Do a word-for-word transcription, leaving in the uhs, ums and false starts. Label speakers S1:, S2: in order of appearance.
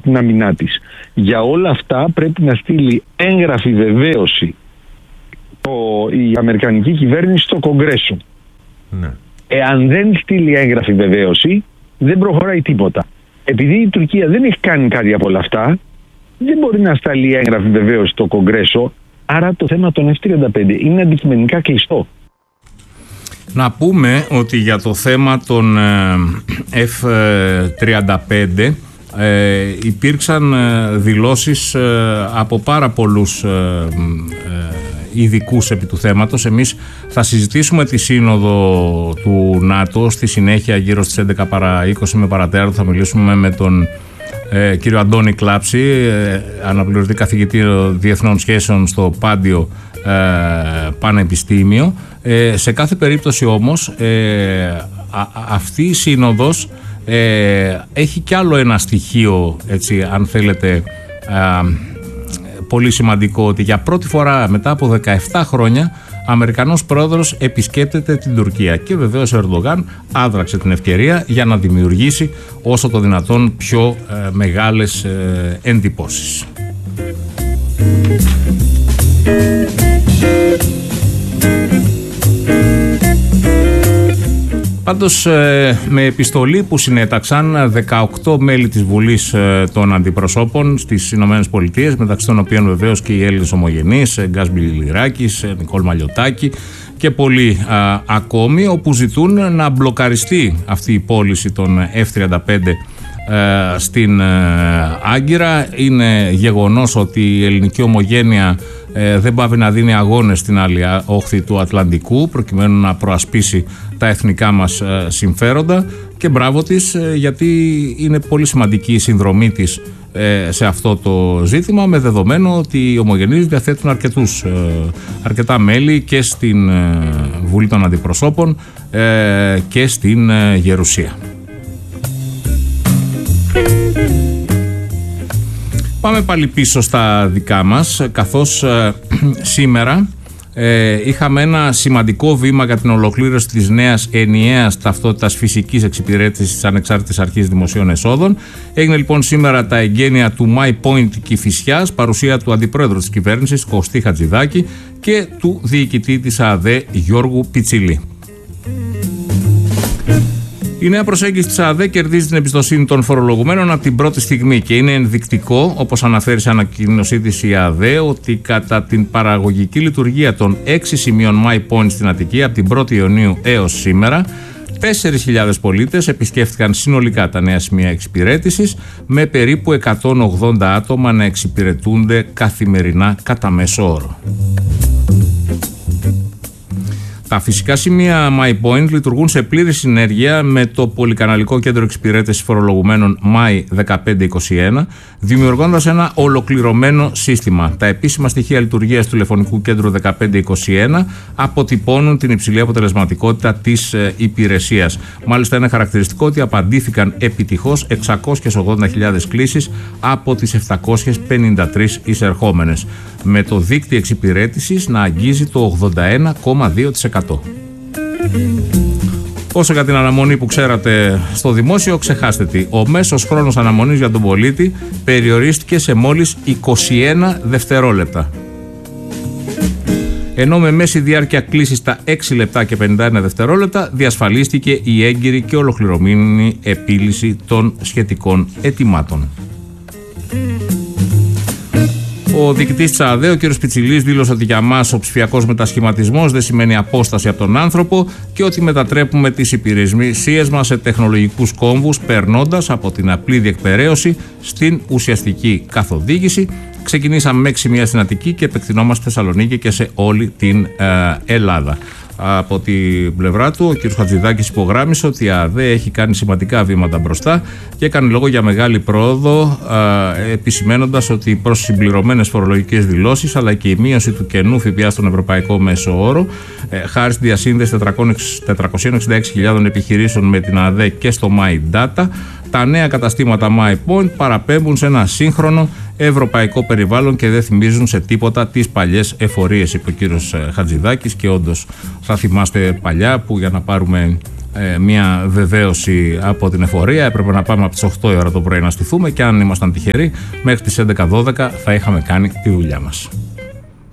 S1: την άμυνά της. Για όλα αυτά πρέπει να στείλει έγγραφη βεβαίωση το, η αμερικανική κυβέρνηση στο Κογκρέσο.
S2: Ναι.
S1: Εάν δεν στείλει έγγραφη βεβαίωση, δεν προχωράει τίποτα. Επειδή η Τουρκία δεν έχει κάνει κάτι από όλα αυτά, δεν μπορεί να σταλεί έγγραφη βεβαίωση στο Κογκρέσο, άρα το θέμα των εφ τριάντα πέντε είναι αντικειμενικά κλειστό.
S2: Να πούμε ότι για το θέμα των εφ τριάντα πέντε ε, υπήρξαν δηλώσεις από πάρα πολλούς ειδικούς επί του θέματος. Εμείς θα συζητήσουμε τη σύνοδο του ΝΑΤΟ στη συνέχεια γύρω στις έντεκα παρά είκοσι με παρατέρα. Θα μιλήσουμε με τον ε, κύριο Αντώνη Κλάψη, ε, αναπληρωτή καθηγητή διεθνών σχέσεων στο Πάντιο ε, Πανεπιστήμιο. Ε, σε κάθε περίπτωση όμως ε, α, αυτή η σύνοδος ε, έχει κι άλλο ένα στοιχείο, έτσι, αν θέλετε, ε, πολύ σημαντικό, ότι για πρώτη φορά μετά από δεκαεπτά χρόνια Αμερικανός πρόεδρος επισκέπτεται την Τουρκία και βεβαίως ο Ερντογάν άδραξε την ευκαιρία για να δημιουργήσει όσο το δυνατόν πιο ε, μεγάλες ε, εντυπώσεις. Πάντως, με επιστολή που συνέταξαν δεκαοκτώ μέλη της Βουλής των Αντιπροσώπων στις Ηνωμένες Πολιτείες, μεταξύ των οποίων βεβαίως και οι Έλληνες ομογενείς, Γκάς Μπιλιράκης, Νικόλ Μαλιωτάκη και πολλοί α, ακόμη, όπου ζητούν να μπλοκαριστεί αυτή η πώληση των εφ τριάντα πέντε ε, στην ε, Άγκυρα. Είναι γεγονός ότι η ελληνική ομογένεια Ε, δεν πάβει να δίνει αγώνες στην άλλη όχθη του Ατλαντικού προκειμένου να προασπίσει τα εθνικά μας ε, συμφέροντα, και μπράβο της, ε, γιατί είναι πολύ σημαντική η συνδρομή της ε, σε αυτό το ζήτημα, με δεδομένο ότι οι ομογενείς διαθέτουν αρκετούς, ε, αρκετά μέλη και στην ε, Βουλή των Αντιπροσώπων ε, και στην ε, Γερουσία. Πάμε πάλι πίσω στα δικά μας, καθώς ε, σήμερα ε, είχαμε ένα σημαντικό βήμα για την ολοκλήρωση της νέας ενιαίας ταυτότητας φυσικής εξυπηρέτησης της Ανεξάρτητης Αρχής Δημοσίων Εσόδων. Έγινε λοιπόν σήμερα τα εγγένεια του MyPoint Κηφισιάς, παρουσία του Αντιπρόεδρου της Κυβέρνησης Κωστή Χατζηδάκη και του Διοικητή της ΑΔΕ Γιώργου Πιτσιλή. Η νέα προσέγγιση της ΑΔΕ κερδίζει την εμπιστοσύνη των φορολογουμένων από την πρώτη στιγμή και είναι ενδεικτικό, όπως αναφέρει σε ανακοίνωσή της η ΑΔΕ, ότι κατά την παραγωγική λειτουργία των έξι σημείων MyPoint στην Αττική από την πρώτη Ιουνίου έως σήμερα, τέσσερις χιλιάδες πολίτες επισκέφθηκαν συνολικά τα νέα σημεία εξυπηρέτησης, με περίπου εκατόν ογδόντα άτομα να εξυπηρετούνται καθημερινά κατά μέσο όρο. Τα φυσικά σημεία MyPoint λειτουργούν σε πλήρη συνέργεια με το πολυκαναλικό κέντρο εξυπηρέτησης φορολογουμένων My δεκαπέντε είκοσι ένα, δημιουργώντας ένα ολοκληρωμένο σύστημα. Τα επίσημα στοιχεία λειτουργίας του τηλεφωνικού κέντρου δεκαπέντε είκοσι ένα αποτυπώνουν την υψηλή αποτελεσματικότητα της ε, υπηρεσίας. Μάλιστα, είναι χαρακτηριστικό ότι απαντήθηκαν επιτυχώς εξακόσιες ογδόντα χιλιάδες κλήσεις από τις επτακόσιες πενήντα τρεις εισερχόμενες, με το δίκτυο εξυπηρέτησης να αγγίζει το ογδόντα ένα κόμμα δύο τοις εκατό. Όσο για την αναμονή που ξέρατε στο δημόσιο, ξεχάστε τι. Ο μέσος χρόνος αναμονής για τον πολίτη περιορίστηκε σε μόλις είκοσι ένα δευτερόλεπτα. Ενώ με μέση διάρκεια κλήσης στα έξι λεπτά και πενήντα ένα δευτερόλεπτα διασφαλίστηκε η έγκυρη και ολοκληρωμένη επίλυση των σχετικών αιτημάτων. Ο διοικητής της ΑΔΕ, ο κ. Πιτσιλής, δήλωσε ότι για μας ο ψηφιακός μετασχηματισμός δεν σημαίνει απόσταση από τον άνθρωπο και ότι μετατρέπουμε τις υπηρεσίες μας σε τεχνολογικούς κόμβους, περνώντας από την απλή διεκπεραίωση στην ουσιαστική καθοδήγηση. Ξεκινήσαμε με έξι σημεία στην Αττική και επεκτηνόμαστε στη Θεσσαλονίκη και σε όλη την ε, Ελλάδα. Από την πλευρά του, ο κ. Χατζηδάκης υπογράμμισε ότι η ΑΔΕ έχει κάνει σημαντικά βήματα μπροστά και έκανε λόγο για μεγάλη πρόοδο, επισημένοντας ότι οι προσυμπληρωμένες φορολογικές δηλώσεις αλλά και η μείωση του κενού ΦΠΑ στον ευρωπαϊκό μέσο όρο, ε, χάρη στη διασύνδεση τετρακόσιες εξήντα έξι χιλιάδων επιχειρήσεων με την ΑΔΕ και στο MyData, τα νέα καταστήματα MyPoint παραπέμπουν σε ένα σύγχρονο ευρωπαϊκό περιβάλλον και δεν θυμίζουν σε τίποτα τις παλιές εφορίες, είπε ο κύριος Χατζηδάκης. Και όντως θα θυμάστε παλιά που για να πάρουμε ε, μια βεβαίωση από την εφορία. Έπρεπε να πάμε από τις οκτώ η ώρα το πρωί να στηθούμε και αν ήμασταν τυχεροί μέχρι τις έντεκα δώδεκα θα είχαμε κάνει τη δουλειά μας.